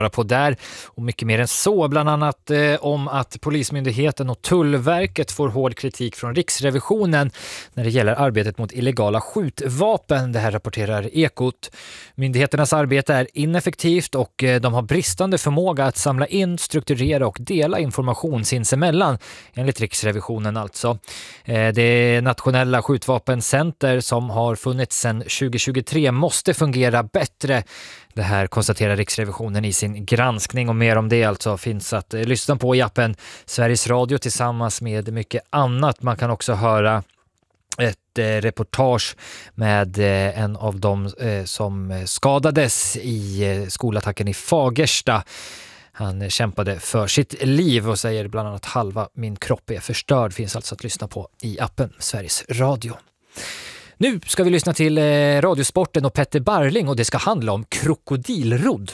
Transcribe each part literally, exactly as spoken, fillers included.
på där och mycket mer än så, bland annat eh, om att Polismyndigheten och Tullverket får hård kritik från Riksrevisionen när det gäller arbetet mot illegala skjutvapen. Det här rapporterar Ekot. Myndigheternas arbete är ineffektivt och eh, de har bristande förmåga att samla in, strukturera och dela information sinsemellan, enligt Riksrevisionen alltså. Eh, det nationella skjutvapencenter som har funnits sedan tjugo tjugotre måste fungera bättre. Det här konstaterar Riksrevisionen i sin granskning, och mer om det alltså finns att eh, lyssna på i appen Sveriges Radio tillsammans med mycket annat. Man kan också höra ett eh, reportage med eh, en av dem eh, som skadades i eh, skolattacken i Fagersta. Han kämpade för sitt liv och säger bland annat halva min kropp är förstörd. Finns alltså att lyssna på i appen Sveriges Radio. Nu ska vi lyssna till eh, Radiosporten och Petter Barling, och det ska handla om krokodilrodd.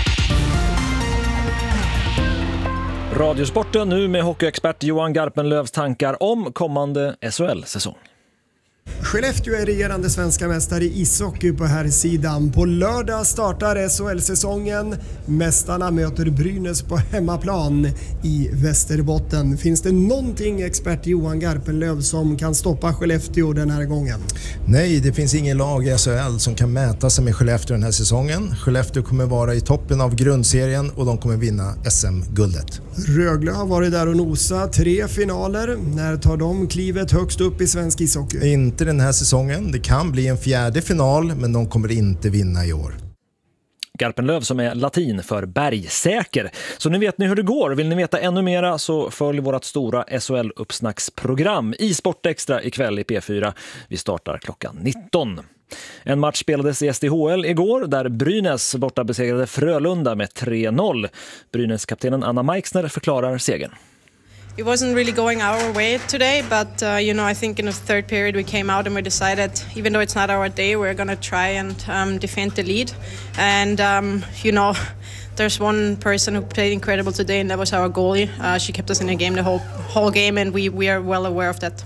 Radiosporten nu med hockeyexpert Johan Garpenlövs tankar om kommande S H L-säsong. Skellefteå är regerande svenska mästare i ishockey på här sidan. På lördag startar S H L-säsongen. Mästarna möter Brynäs på hemmaplan i Västerbotten. Finns det någonting, expert Johan Garpenlöv, som kan stoppa Skellefteå den här gången? Nej, det finns ingen lag i S H L som kan mäta sig med Skellefteå den här säsongen. Skellefteå kommer vara i toppen av grundserien och de kommer vinna S M-guldet. Rögle har varit där och nosa tre finaler. När tar de klivet högst upp i svensk ishockey? Inte den här säsongen. Det kan bli en fjärde final, men de kommer inte vinna i år. Garpenlöv som är latin för bergsäker. Så nu vet ni hur det går. Vill ni veta ännu mera så följ vårt stora S H L-uppsnacksprogram i Sportextra ikväll i P fyra. Vi startar klockan nitton. En match spelades i S D H L igår där Brynäs borta besegrade Frölunda med tre noll. Brynäs-kaptenen Anna Meixner förklarar segern. It wasn't really going our way today, but uh, you know, I think in the third period we came out and we decided, even though it's not our day, we're going to try and um, defend the lead. And um, you know, there's one person who played incredible today, and that was our goalie. Uh, she kept us in the game the whole whole game, and we we are well aware of that.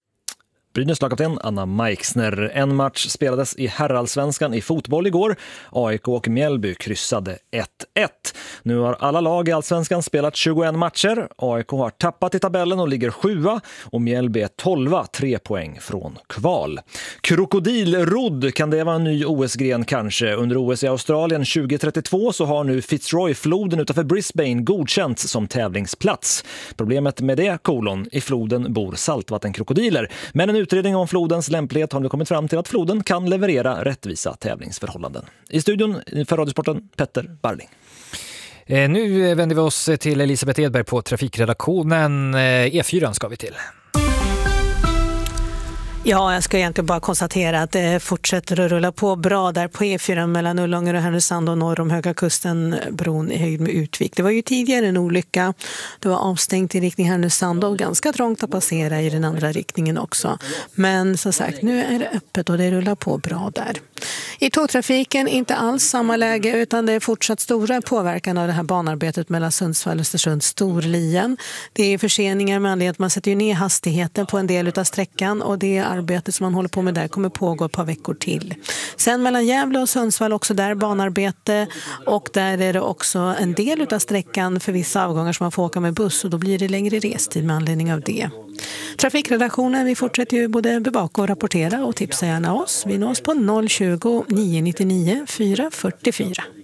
Brynäs lagkapten Anna Meixner. En match spelades i herrallsvenskan i fotboll igår. A I K och Mjällby kryssade ett ett. Nu har alla lag i allsvenskan spelat tjugoen matcher. A I K har tappat i tabellen och ligger sjua, och Mjällby är tolva, tre poäng från kval. Krokodilrodd, kan det vara en ny O S-gren kanske? Under O S i Australien tjugo trettiotvå så har nu Fitzroy-floden utanför Brisbane godkänts som tävlingsplats. Problemet med det, kolon, i floden bor saltvattenkrokodiler. Men en utredning om flodens lämplighet har nu kommit fram till att floden kan leverera rättvisa tävlingsförhållanden. I studion för Radiosporten, Petter Barling. Eh, nu vänder vi oss till Elisabeth Edberg på trafikredaktionen. Eh, E fyra ska vi till. Ja, jag ska egentligen bara konstatera att det fortsätter att rulla på bra där på E fyra mellan Ullånger och Härnösand och norr om Höga Kusten, bron i höjd med Utvik. Det var ju tidigare en olycka. Det var avstängt i riktning Härnösand och ganska trångt att passera i den andra riktningen också. Men som sagt, nu är det öppet och det rullar på bra där. I tågtrafiken inte alls samma läge, utan det är fortsatt stora påverkan av det här banarbetet mellan Sundsvall och Östersund Storlien. Det är förseningar med anledning att man sätter ju ner hastigheten på en del av sträckan, och det arbetet som man håller på med där kommer pågå ett par veckor till. Sen mellan Gävle och Sundsvall också där banarbete, och där är det också en del av sträckan för vissa avgångar som man får åka med buss, och då blir det längre restid med anledning av det. Trafikredaktionen, vi fortsätter ju både bevaka och rapportera, och tipsa gärna oss. Vi nås på noll tjugo, nio nio nio, fyra fyra fyra.